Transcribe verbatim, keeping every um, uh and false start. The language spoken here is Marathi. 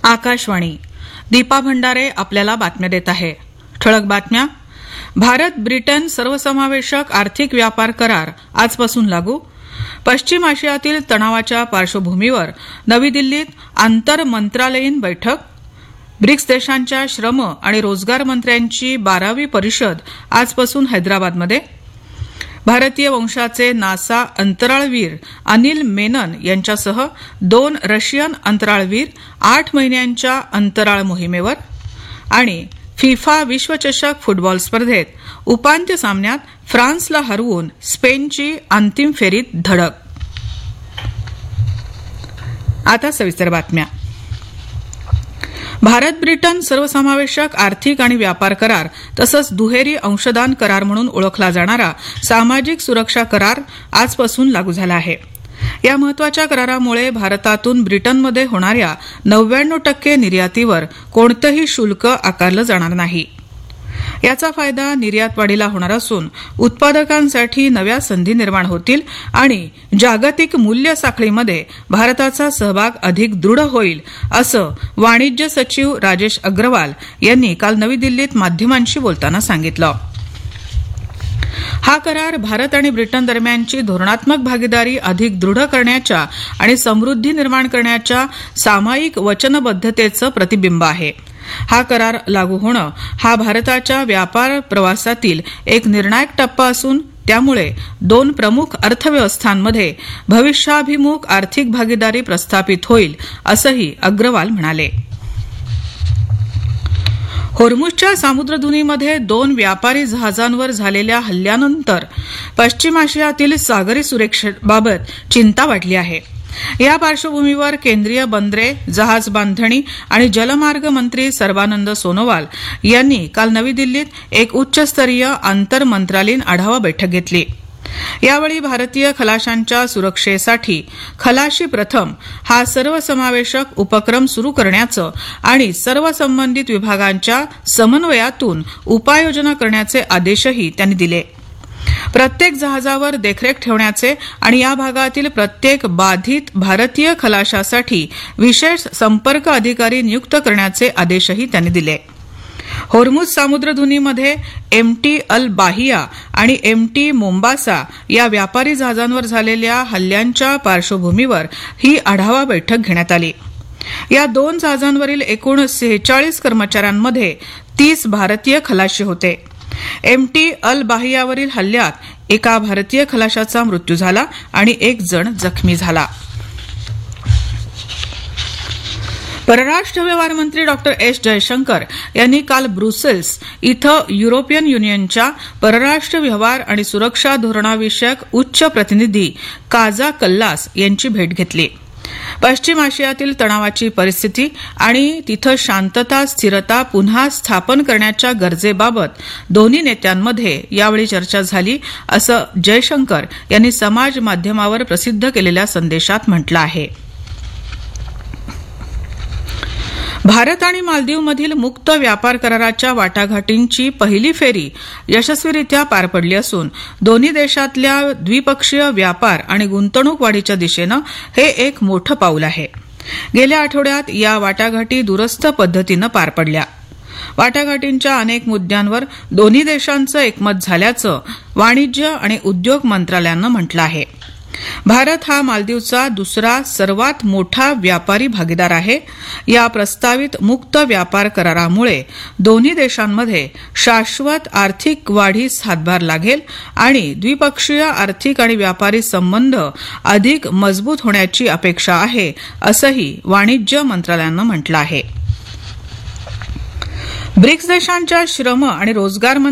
आकाशवाणी. दीपा भंडारे आपल्याला बातम्या देत आहे. ठळक बातम्या. भारत ब्रिटन सर्वसमावेशक आर्थिक व्यापार करार आजपासून लागू. पश्चिम आशियातील तणावाच्या पार्श्वभूमीवर नवी दिल्लीत आंतर मंत्रालयीन बैठक. ब्रिक्स देशांच्या श्रम आणि रोजगार मंत्र्यांची बारावी परिषद आजपासून हैदराबादमध्ये. भारतीय वंशाचे नासा अंतराळवीर अनिल मेनन यांच्यासह दोन रशियन अंतराळवीर आठ महिन्यांच्या अंतराळ मोहिमेवर. आणि फिफा विश्वचषक फुटबॉल स्पर्धेत उपांत्य सामन्यात फ्रान्सला हरवून स्पेनची अंतिम फेरीत धडक. आता सविस्तर बातम्या. भारत ब्रिटन सर्वसमावेशक आर्थिक आणि व्यापार करार तसंच दुहेरी अंशदान करार म्हणून ओळखला जाणारा सामाजिक सुरक्षा करार आजपासून लागू झाला आहे. या महत्वाच्या करारामुळे भारतातून ब्रिटनमध्ये होणाऱ्या नव्याण्णव टक्के निर्यातीवर कोणतंही शुल्क आकारलं जाणार नाही. याचा फायदा निर्यात वाढीला होणार असून उत्पादकांसाठी नव्या संधी निर्माण होतील आणि जागतिक मूल्य साखळीमध्ये भारताचा सहभाग अधिक दृढ होईल असं वाणिज्य सचिव राजेश अग्रवाल यांनी काल नवी दिल्लीत माध्यमांशी बोलताना सांगितलं. हा करार भारत आणि ब्रिटन दरम्यानची धोरणात्मक भागीदारी अधिक दृढ करण्याच्या आणि समृद्धी निर्माण करण्याच्या सामायिक वचनबद्धतेचं प्रतिबिंब आहे. हा करार लागू होणं हा भारताच्या व्यापार प्रवासातील एक निर्णायक टप्पा असून त्यामुळे दोन प्रमुख अर्थव्यवस्थांमध्ये भविष्याभिमुख आर्थिक भागीदारी प्रस्थापित होईल असंही अग्रवाल म्हणाले. होर्मुझच्या सामुद्रधुनीमध्ये दोन व्यापारी जहाजांवर झालेल्या हल्ल्यानंतर पश्चिम आशियातील सागरी सुरक्षेबाबत चिंता वाढली आहे. या पार्श्वभूमीवर केंद्रीय बंदरे, जहाज बांधणी आणि जलमार्ग मंत्री सर्बानंद सोनोवाल यांनी काल नवी दिल्लीत एक उच्चस्तरीय आंतर मंत्रालयीन आढावा बैठक घेतली. यावेळी भारतीय खलाशांच्या सुरक्षेसाठी खलाशी प्रथम हा सर्वसमावेशक उपक्रम सुरू करण्याचं आणि सर्व संबंधित विभागांच्या समन्वयातून उपाययोजना करण्याचे आदेशही त्यांनी दिले. प्रत्येक जहाजावर देखरेख ठेवण्याचे आणि या भागातील प्रत्येक बाधित भारतीय खलाशासाठी विशेष संपर्क अधिकारी नियुक्त करण्याचे आदेशही त्यांनी दिले. होर्मुझ सामुद्रधुनीमध्ये एमटी अल बाहिया आणि एमटी मोम्बासा या व्यापारी जहाजांवर झालेल्या हल्ल्यांच्या पार्श्वभूमीवर ही आढावा बैठक घेण्यात आली. या दोन जहाजांवरील एकूण सेहेचाळीस कर्मचाऱ्यांमध्ये तीस भारतीय खलाशी होते. एमटी अल बाहियावरील हल्ल्यात एका भारतीय खलाशाचा मृत्यू झाला आणि एक जण जखमी झाला. परराष्ट्र व्यवहार मंत्री डॉक्टर एस जयशंकर यांनी काल ब्रुसेल्स इथं युरोपियन युनियनच्या परराष्ट्र व्यवहार आणि सुरक्षा धोरणाविषयक उच्च प्रतिनिधी काजा कल्लास यांची भेट घेतली. पश्चिम आशियातील तणावाची परिस्थिती आणि तिथं शांतता स्थिरता पुन्हा स्थापन करण्याच्या गरजेबाबत दोन्ही नेत्यांमध्ये यावेळी चर्चा झाली असं जयशंकर यांनी समाज माध्यमावर प्रसिद्ध केलेल्या संदेशात म्हटलं आहे. भारत आणि मालदीवमधील मुक्त व्यापार कराराच्या वाटाघाटींची पहिली फेरी यशस्वीरित्या पार पडली असून दोन्ही देशातल्या द्विपक्षीय व्यापार आणि गुंतवणूक वाढीच्या दिशेनं हे एक मोठं पाऊल आहे. गेल्या आठवड्यात या वाटाघाटी दूरस्थ पद्धतीनं पार पडल्या. वाटाघाटींच्या अनेक मुद्द्यांवर दोन्ही देशांचं एकमत झाल्याचं वाणिज्य आणि उद्योग मंत्रालयानं म्हटलं आहे. भारत हा मालदीवचा दुसरा सर्वात मोठा व्यापारी भागीदार आहे. या प्रस्तावित मुक्त व्यापार करारामुळे दोन्ही देशांमध्ये शाश्वत आर्थिक वाढीस हातभार लागेल आणि द्विपक्षीय आर्थिक आणि व्यापारी संबंध अधिक मजबूत होण्याची अपेक्षा आहे असंही वाणिज्य मंत्रालयानं म्हटलं आहे. ब्रिक्स देशांच्या श्रम आणि रोजगार